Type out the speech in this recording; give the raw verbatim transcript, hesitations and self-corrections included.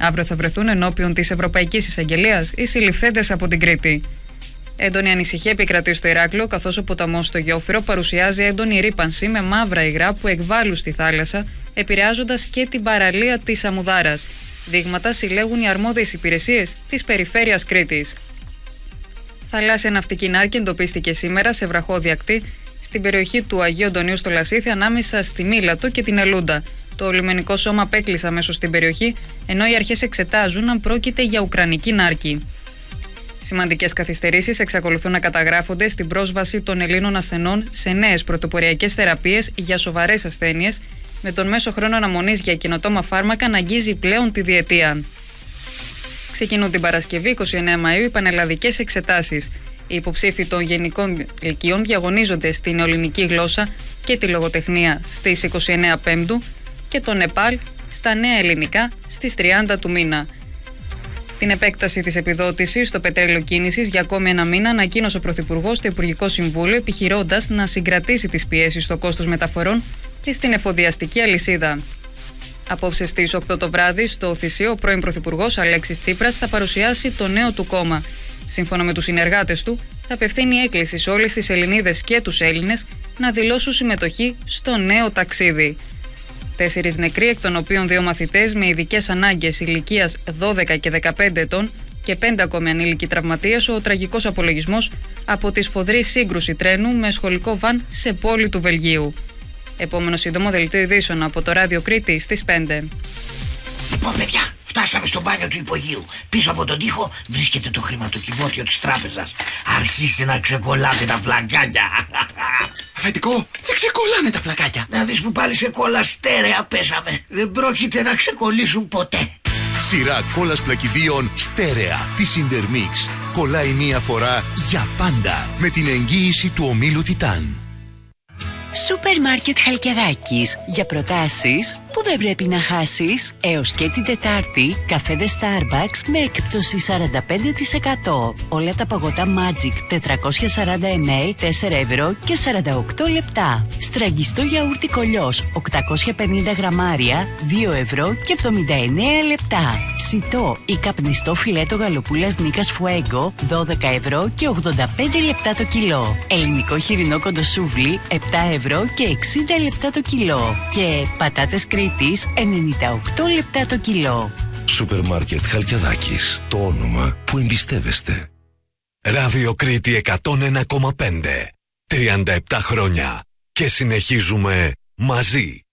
Αύριο θα βρεθούν ενώπιον της Ευρωπαϊκής Εισαγγελίας οι συλληφθέντες από την Κρήτη. Έντονη ανησυχία επικρατεί στο Ηράκλειο, καθώς ο ποταμός στο Γιόφυρο παρουσιάζει έντονη ρύπανση με μαύρα υγρά που εκβάλλουν στη θάλασσα, επηρεάζοντας και την παραλία της Αμουδάρας. Δείγματα συλλέγουν οι αρμόδιες υπηρεσίες της περιφέρειας Κρήτης. Θαλάσσια ναυτική νάρκη εντοπίστηκε σήμερα σε βραχώδη ακτή στην περιοχή του Αγίου Αντωνίου στο Λασίθι, ανάμεσα στη Μήλατο και την Ελούντα. Το λιμενικό σώμα απέκλεισε αμέσως στην περιοχή, ενώ οι αρχές εξετάζουν αν πρόκειται για ουκρανική νάρκη. Σημαντικές καθυστερήσεις εξακολουθούν να καταγράφονται στην πρόσβαση των Ελλήνων ασθενών σε νέες πρωτοποριακές θεραπείες για σοβαρές ασθένειες, με τον μέσο χρόνο αναμονής για καινοτόμα φάρμακα να αγγίζει πλέον τη διετία. Ξεκινούν την Παρασκευή, εικοστή ενάτη Μαΐου, οι πανελλαδικές εξετάσεις. Οι υποψήφοι των γενικών λυκείων διαγωνίζονται στην ελληνική γλώσσα και τη λογοτεχνία στις είκοσι εννέα Πέμπτου και το Νεπάλ στα νέα ελληνικά στις τριάντα του μήνα. Την επέκταση της επιδότησης στο πετρέλαιο κίνησης για ακόμη ένα μήνα ανακοίνωσε ο Πρωθυπουργός στο Υπουργικό Συμβούλιο, επιχειρώντας να συγκρατήσει τις πιέσεις στο κόστος μεταφορών και στην εφοδιαστική αλυσίδα. Απόψε στις οκτώ το βράδυ, στο Θησίο, ο πρώην Πρωθυπουργός Αλέξης Τσίπρας θα παρουσιάσει το νέο του κόμμα. Σύμφωνα με τους συνεργάτες του, θα απευθύνει έκκληση σε όλες τις Ελληνίδες και τους Έλληνες να δηλώσουν συμμετοχή στο νέο ταξίδι. Τέσσερις νεκροί, εκ των οποίων δύο μαθητές με ειδικές ανάγκες ηλικίας δώδεκα και δεκαπέντε ετών και πέντε ακόμη ανήλικοι τραυματίες, ο τραγικός απολογισμός από τη σφοδρή σύγκρουση τρένου με σχολικό βαν σε πόλη του Βελγίου. Επόμενο σύντομο δελτίο ειδήσεων από το Ράδιο Κρήτη στις πέντε. Λοιπόν, παιδιά, φτάσαμε στο μπάνιο του υπογείου. Πίσω από τον τοίχο βρίσκεται το χρηματοκιβώτιο της τράπεζας. Αρχίστε να ξεκολλάτε τα πλακάκια. Αφεντικό, δεν ξεκολλάνε τα πλακάκια. Να δεις που πάλι σε κόλλα στέρεα πέσαμε. Δεν πρόκειται να ξεκολλήσουν ποτέ. Σειρά κόλλας πλακιδίων στέρεα της Intermix. Κολλάει μία φορά για πάντα με την εγγύηση του ομίλου Τιτάν. Σούπερ Μάρκετ Χαλκιδάκης. Για προτάσεις που δεν πρέπει να χάσεις. Έως και την Τετάρτη, καφέδες Starbucks με έκπτωση σαράντα πέντε τοις εκατό. Όλα τα παγωτά Magic τετρακόσια σαράντα μιλιλίτρα τέσσερα ευρώ και σαράντα οκτώ λεπτά. Στραγγιστό γιαούρτι Κολιός οκτακόσια πενήντα γραμμάρια δύο ευρώ και εβδομήντα εννέα λεπτά. Σιτό ή καπνιστό φιλέτο γαλοπούλας Νίκας Φουέγκο δώδεκα ευρώ και ογδόντα πέντε λεπτά το κιλό. Ελληνικό χοιρινό κοντοσούβλι επτά ευρώ και εξήντα λεπτά το κιλό. Και πατάτες Κρήτης ενενήντα οκτώ λεπτά το κιλό. Σούπερ Μάρκετ Χαλκιδάκης. Το όνομα που εμπιστεύεστε. Ράδιο Κρήτη εκατόν ένα κόμμα πέντε. τριάντα επτά χρόνια. Και συνεχίζουμε μαζί.